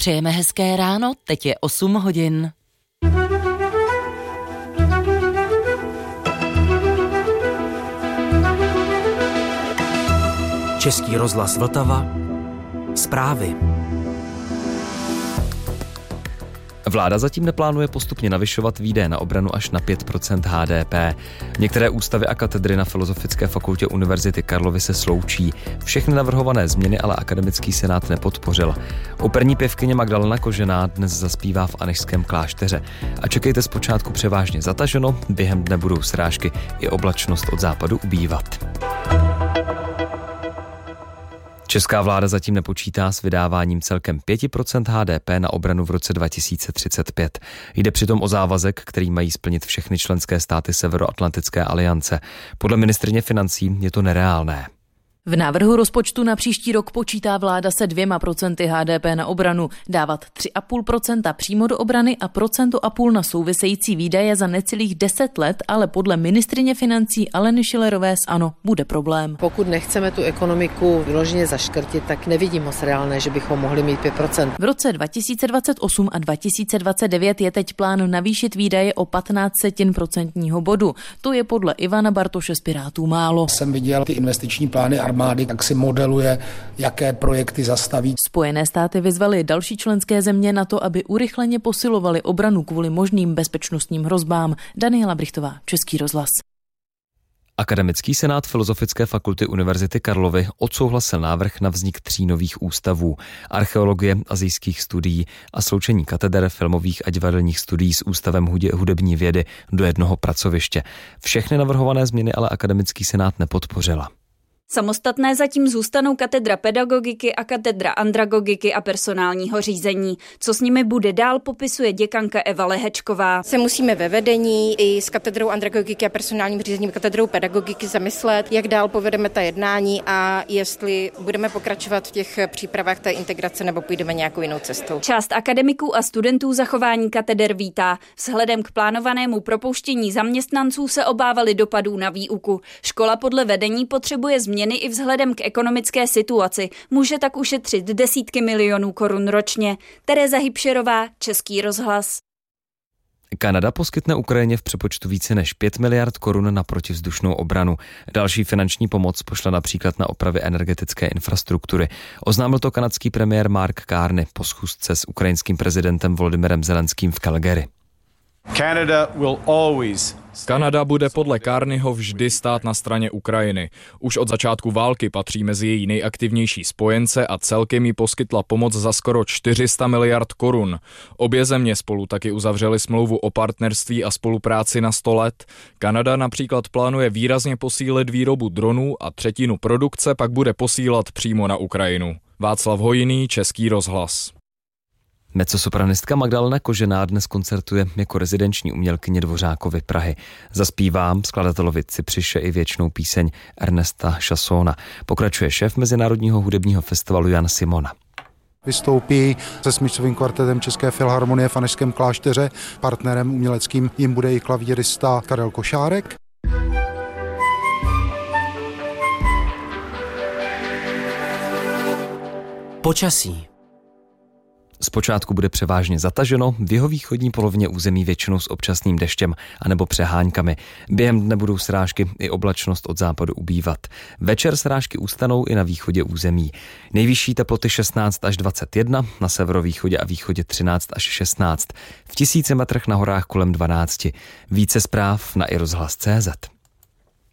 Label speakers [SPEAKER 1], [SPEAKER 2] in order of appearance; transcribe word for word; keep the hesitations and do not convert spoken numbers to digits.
[SPEAKER 1] přejeme hezké ráno, teď je osm hodin.
[SPEAKER 2] Český rozhlas Vltava. Zprávy.
[SPEAKER 3] Vláda zatím neplánuje postupně navyšovat výdaje na obranu až na pět procent H D P. Některé ústavy a katedry na Filozofické fakultě Univerzity Karlovy se sloučí. Všechny navrhované změny ale akademický senát nepodpořil. Operní pěvkyně Magdalena Kožená dnes zaspívá v Anežském klášteře. A čekejte zpočátku převážně zataženo, během dne budou srážky i oblačnost od západu ubývat. Česká vláda zatím nepočítá s vydáváním celkem pět procent H D P na obranu v roce dva tisíce třicet pět. Jde přitom o závazek, který mají splnit všechny členské státy Severoatlantické aliance. Podle ministryně financí je to nereálné.
[SPEAKER 1] V návrhu rozpočtu na příští rok počítá vláda se dvěma procenty H D P na obranu, dávat tři a půl procenta přímo do obrany a procento a půl na související výdaje za necelých deset let, ale podle ministryně financí Aleny Schillerové z ANO bude problém.
[SPEAKER 4] Pokud nechceme tu ekonomiku vyloženě zaškrtit, tak nevidím moc reálné, že bychom mohli mít pět procent.
[SPEAKER 1] V roce dva tisíce dvacet osm a dva tisíce dvacet devět je teď plán navýšit výdaje o patnáct setin procentního bodu. To je podle Ivana Bartoše z Pirátů málo.
[SPEAKER 5] Jsem viděl ty investiční plány armády, tak si modeluje, jaké projekty zastaví.
[SPEAKER 1] Spojené státy vyzvaly další členské země na to, aby urychleně posilovaly obranu kvůli možným bezpečnostním hrozbám. Daniela Brichtová, Český rozhlas.
[SPEAKER 3] Akademický senát Filozofické fakulty Univerzity Karlovy odsouhlasil návrh na vznik tří nových ústavů: archeologie, asijských studií a sloučení kateder filmových a divadelních studií s ústavem hudební vědy do jednoho pracoviště. Všechny navrhované změny ale akademický senát nepodpořila.
[SPEAKER 6] Samostatné zatím zůstanou katedra pedagogiky a katedra andragogiky a personálního řízení. Co s nimi bude dál, popisuje děkanka Eva Lehečková.
[SPEAKER 7] Se musíme ve vedení i s katedrou andragogiky a personálním řízením katedrou pedagogiky zamyslet, jak dál povedeme ta jednání a jestli budeme pokračovat v těch přípravách té integrace nebo půjdeme nějakou jinou cestou.
[SPEAKER 6] Část akademiků a studentů zachování kateder vítá. Vzhledem k plánovanému propouštění zaměstnanců se obávali dopadů na výuku. Škola podle vedení potřebuje změny i vzhledem k ekonomické situaci. Může tak ušetřit desítky milionů korun ročně. Tereza Hybšerová, Český rozhlas.
[SPEAKER 3] Kanada poskytne Ukrajině v přepočtu více než pět miliard korun na protivzdušnou obranu. Další finanční pomoc pošle například na opravy energetické infrastruktury. Oznámil to kanadský premiér Mark Carney po schůzce s ukrajinským prezidentem Volodymyrem Zelenským v Calgary.
[SPEAKER 8] Canada will always
[SPEAKER 9] Kanada bude podle Carneyho vždy stát na straně Ukrajiny. Už od začátku války patří mezi její nejaktivnější spojence a celkem jí poskytla pomoc za skoro čtyři sta miliard korun. Obě země spolu taky uzavřely smlouvu o partnerství a spolupráci na sto let. Kanada například plánuje výrazně posílit výrobu dronů a třetinu produkce pak bude posílat přímo na Ukrajinu. Václav Hojný, Český rozhlas.
[SPEAKER 3] Mezzosopranistka Magdalena Kožená dnes koncertuje jako rezidenční umělkyně Dvořákovy Prahy. Zaspívá skladatelovi Cypřiše i věčnou píseň Ernesta Chassona. Pokračuje šéf Mezinárodního hudebního festivalu Jan Simona.
[SPEAKER 10] Vystoupí se smyčcovým kvartetem České filharmonie v Anežském klášteře. Partnerem uměleckým jim bude i klavírista Karel Košárek.
[SPEAKER 2] Počasí.
[SPEAKER 3] Zpočátku bude převážně zataženo, v jihovýchodní polovině území většinou s občasným deštěm anebo přeháňkami. Během dne budou srážky i oblačnost od západu ubývat. Večer srážky ustanou i na východě území. Nejvyšší teploty šestnáct až dvacet jedna, na severovýchodě a východě třináct až šestnáct. V tisíci metrech na horách kolem dvanáct. Více zpráv na i rozhlas tečka cé zet.